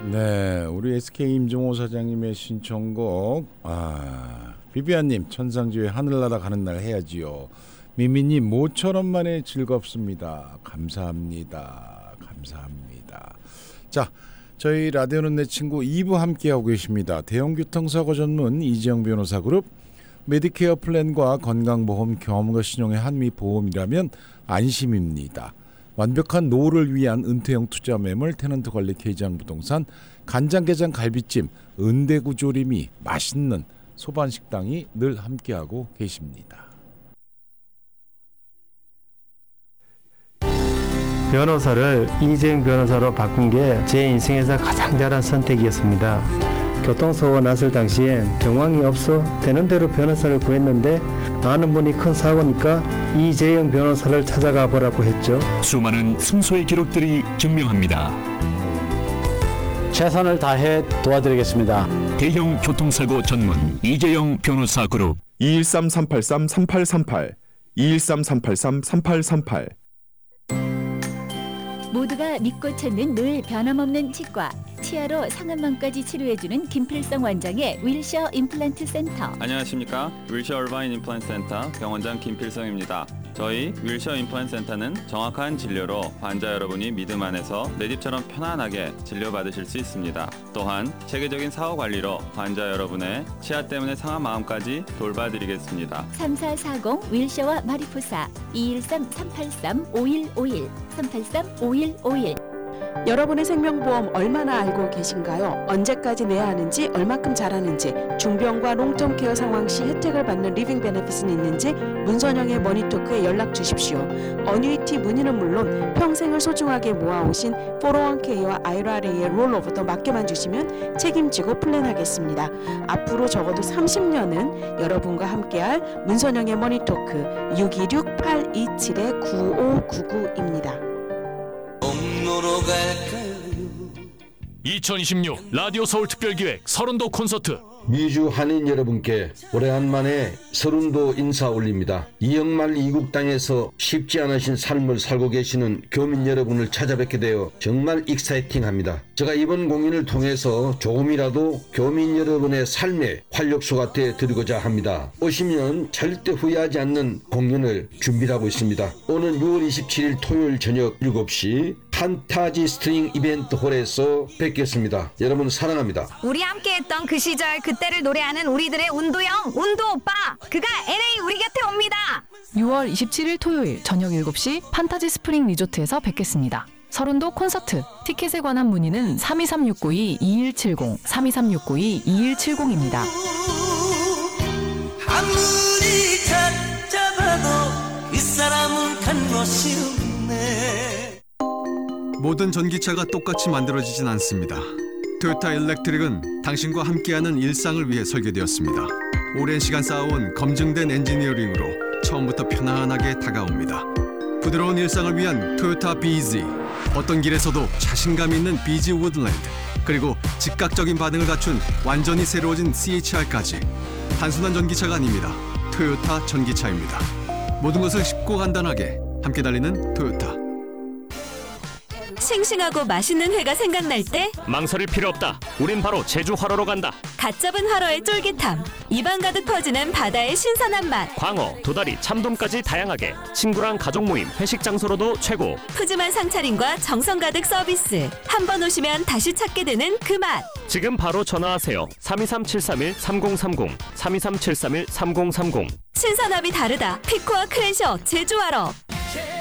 네, 우리 SK 임종호 사장님의 신청곡 비비안님 천상지회 하늘나라 가는 날 해야지요. 미미님 모처럼 만에 즐겁습니다. 감사합니다. 자, 저희 라디오는 내 친구 2부 함께하고 계십니다. 대형교통사고 전문 이재영 변호사 그룹, 메디케어 플랜과 건강보험 경험과 신용의 한미보험이라면 안심입니다. 완벽한 노후를 위한 은퇴형 투자 매물 테넌트 관리 K장부동산, 간장게장 갈비찜, 은대구조림이 맛있는 소반식당이 늘 함께하고 계십니다. 변호사를 이재영 변호사로 바꾼 게 제 인생에서 가장 잘한 선택이었습니다. 교통사고가 났을 당시엔 정황이 없어 되는 대로 변호사를 구했는데 아는 분이 큰 사고니까 이재영 변호사를 찾아가 보라고 했죠. 수많은 승소의 기록들이 증명합니다. 최선을 다해 도와드리겠습니다. 대형 교통사고 전문 이재영 변호사 그룹 213-383-3838 213-383-3838 모두가 믿고 찾는 늘 변함없는 치과, 치아로 상한망까지 치료해주는 김필성 원장의 윌셔 임플란트 센터. 안녕하십니까. 윌셔 얼바인 임플란트 센터 병원장 김필성입니다. 저희 윌셔 임플란트 센터는 정확한 진료로 환자 여러분이 믿음 안에서 내 집처럼 편안하게 진료받으실 수 있습니다. 또한 체계적인 사후 관리로 환자 여러분의 치아 때문에 상한 마음까지 돌봐드리겠습니다. 3440 윌셔와 마리포사 213-383-5151 383-5151. 여러분의 생명보험 얼마나 알고 계신가요? 언제까지 내야 하는지, 얼마큼 잘하는지, 중병과 롱텀 케어 상황 시 혜택을 받는 리빙 베네핏은 있는지 문선영의 머니토크에 연락 주십시오. 어뉴이티 문의는 물론 평생을 소중하게 모아오신 401k와 IRA의 롤오버도 맡겨만 주시면 책임지고 플랜하겠습니다. 앞으로 적어도 30년은 여러분과 함께할 문선영의 머니토크 626-827-9599입니다. 2026 라디오 서울 특별기획 서른도 콘서트. 미주 한인 여러분께 오래간만에 서른도 인사 올립니다. 이영말 이국당에서 쉽지 않으신 삶을 살고 계시는 교민 여러분을 찾아뵙게 되어 정말 익사이팅합니다. 제가 이번 공연을 통해서 조금이라도 교민 여러분의 삶에 활력소가 되어 드리고자 합니다. 오시면 절대 후회하지 않는 공연을 준비하고 있습니다. 오는 6월 27일 토요일 저녁 7시 판타지 스트링 이벤트 홀에서 뵙겠습니다. 여러분 사랑합니다. 우리 함께했던 그 시절 그때를 노래하는 우리들의 운도형 운도 오빠, 그가 LA 우리 곁에 옵니다. 6월 27일 토요일 저녁 7시 판타지 스프링 리조트에서 뵙겠습니다. 서른도 콘서트 티켓에 관한 문의는 323-692-2170 323-692-2170입니다. 아무리 찾아봐도 그 사람은 간 것이 없네. 모든 전기차가 똑같이 만들어지진 않습니다. 토요타 일렉트릭은 당신과 함께하는 일상을 위해 설계되었습니다. 오랜 시간 쌓아온 검증된 엔지니어링으로 처음부터 편안하게 다가옵니다. 부드러운 일상을 위한 토요타 BZ, 어떤 길에서도 자신감 있는 BZ 우드랜드, 그리고 즉각적인 반응을 갖춘 완전히 새로워진 CHR까지. 단순한 전기차가 아닙니다. 토요타 전기차입니다. 모든 것을 쉽고 간단하게 함께 달리는 토요타. 싱싱하고 맛있는 회가 생각날 때 망설일 필요 없다. 우린 바로 제주 화로로 간다. 갓 잡은 화로의 쫄깃함, 입안 가득 퍼지는 바다의 신선한 맛, 광어, 도다리, 참돔까지 다양하게. 친구랑 가족 모임, 회식 장소로도 최고. 푸짐한 상차림과 정성 가득 서비스. 한 번 오시면 다시 찾게 되는 그 맛. 지금 바로 전화하세요. 323-731-3030 323-731-3030. 신선함이 다르다. 피코와 크레셔 제주 화로.